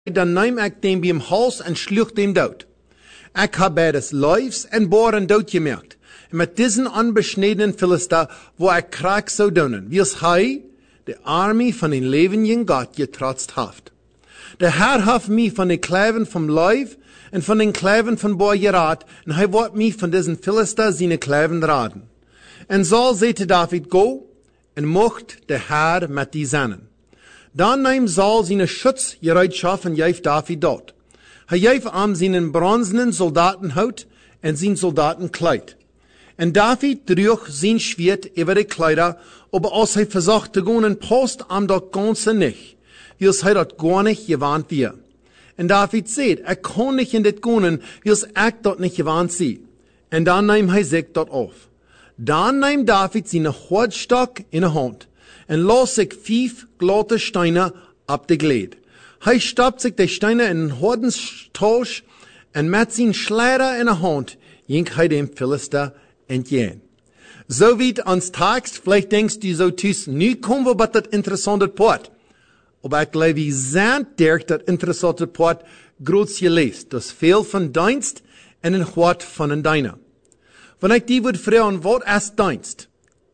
dan neem ek dem bij hem hals en sloeg dem dood. Ek heb bij des lijfs en boren dood gemerkt. En met diesen onbesnedenen Philister, wo ek kraak zou doen, wiels hij, de armee van een levenden God, getrotst haft. De Herr heeft mij van de kleven van lijf en van den kleven van boer geraad, en hij wordt mij van diesen Philister zijn kleven raden. En Saul zei te David, go, en mocht de Herr met die zennen. Dan neemt Saul zijn schutsgereedschap en geeft David dood. Hij geeft aan zijn bronzenen soldatenhout en zijn soldatenkleid. En David droeg zijn schwert over de kleider, aber als hij versucht te gaan, past am dat ganze nicht, wils hij dat gar nicht gewarnt wir. En David zegt, ik kon nicht in dit gaan, wils ik dat nicht gewarnt zie. En dan neemt hij zich dat af. Dan neemt David zijn hoordstok in de hand en los zich 5 glatte steinen op de gled. Hij stapt zich de steinen in een hordenstoos en met zijn sleider in de hand ging hij dem Philister entgegen. So wie ans Text, vielleicht denkst du so thuis, nu kommen wir bei dat interessante Part. Aber ich glaube, wie sind der dat interessante Part groß gelesen. Das ist viel von Dienst en een wat van een deiner. Wenn ich die würde fragen, wat ist Dienst?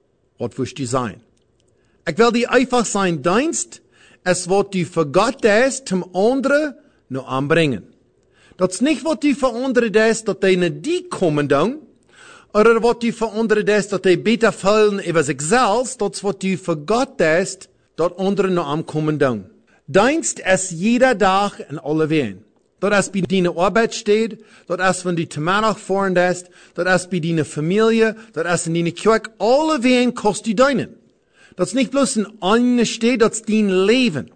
Wat wirst du sein? Ich will die einfach sein Dienst, es wat du für Gott ist, zum anderen noch anbringen. Das ist nicht, wat du für andere ist, dass die nicht die kommen dann, oder wat du für andere ist, dass die besser fühlen über sich selbst, das wat du für Gott ist, dass andere noch ankommen dann. Dienst ist jeder Tag in alle Wehen. Dat is bij die Arbeit steht, dat is wenn die Tomaten fahren ist, dat is bij die Familie, dat is in die Kerk, alle Wehen kost du deinen. Dat is nicht bloß in eine steht, dat is dein Leben.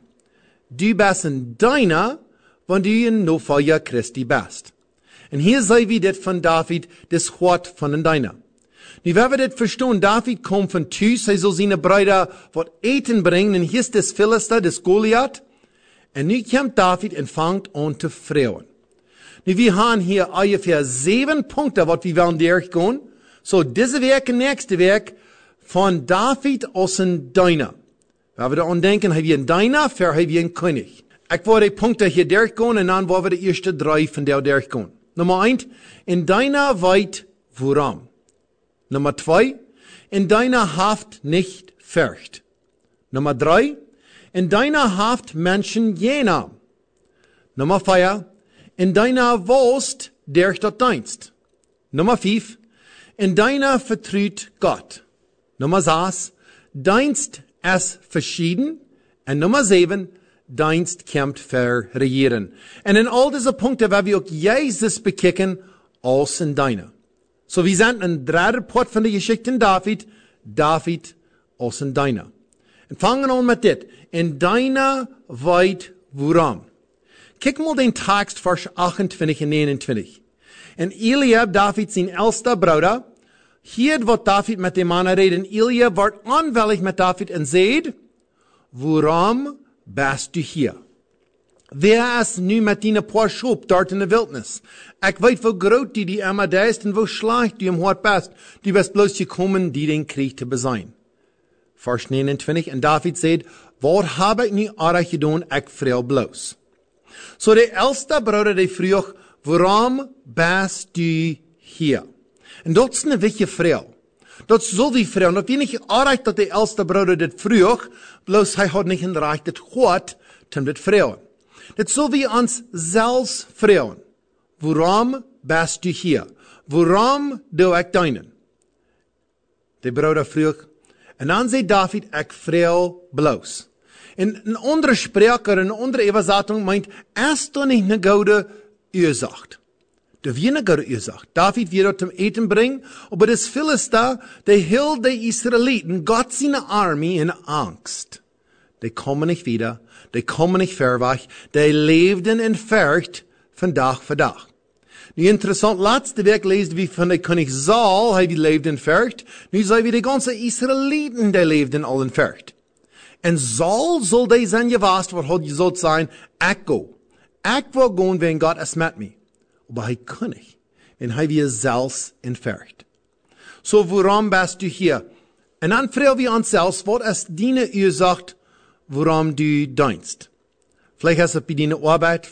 Du bist in deiner, wenn du in Nachfolger Christi bist. Und hier sei wie das von David, das Wort von den deiner. Nu, wenn wir das verstehen, David kommt von Tüß, er soll seine Brüder was eten bringen, und hier ist das Philister, das Goliath. Und nu kommt David und fängt an zu fragen. Nu, wir haben hier ungefähr 7 Punkte, was wir wollen durchgehen. So, diese Werk und nächste Werk von David aus ein Diener. Wenn wir daran denken, haben wir einen Diener, für haben wir einen König. Ich wollte die Punkte hier durchgehen und dann wollen wir die ersten 3 von der durchgehen. Nummer 1, in deiner weit woran. Nummer 2, in deiner Haft nicht fürcht. Nummer 3, in deiner Haft Menschen jener. Nummer 4, in deiner Wohlst der dort Dienst. Nummer 5, in deiner vertraut Gott. Nummer 6, Dienst ist verschieden. Und Nummer 7, Dienst kämpft für Regieren. Und in all diese Punkte werden wir auch Jesus bekicken als in deiner. So, wir sind ein dritter Part von der Geschichte in David als in deiner. Und fangen an mit dit. In deiner weit woran. Kijk mal den Text, Vers 28 und 29. En Eliab, David zijn älster Bruder, hier wat David met dem Mann reden. Eliab wordt aanwillig met David en zegt, waarom bist du hier? Wer ist nu met die paar Schub dort in der Wildnis? Ich weet wo groot die immer da ist und wo schlecht du im Hort bist. Du bist bloß gekommen, die den Krieg zu besein. Vers 29, und David sagt, wat habe ich nu aardig gedaan, ich vrel bloß. So der älste Bruder, der vroeg, waarom bist du hier? Und dat is een wichtige vraag. Dat is so die vraag. Dat is niet aardig dat der älste Bruder dit vroeg, bloß hij had niet in recht het gehoord, om dit vragen. Dat is so wie ons zelfs vragen. Waarom bist du hier? Waarom doe ik deinen? Der Bruder vroeg, en dan zei David, ik vrel bloß. In een andere spreker, een andere Übersetzung meint, ist doch nicht eine gute Ursache. Da wir eine gute Ursache. David wird zum Eten bringen, aber das Philister, der hielt die Israeliten, Gott seine Armee in Angst. Die kommen nicht wieder, die kommen nicht vorwärts, die lebten in Furcht von Tag für Tag. Nu interessant, laatste week lezen we van de koning Saul, hij leefde in Furcht. Nu zijn we de ganze Israeliten, die leefden al in Furcht. En Saul soll die zijn gewaast, wat had gezegd zijn, ik go. Ik wil gaan, wenn Gott es met me. Aber hij kon niet, wenn hij weer zelfs in Furcht. So, waarom bist du hier? En dan vragen wir uns selbst, wat is die Ursache, waarom du dienst? Vielleicht hast du bei deiner Arbeit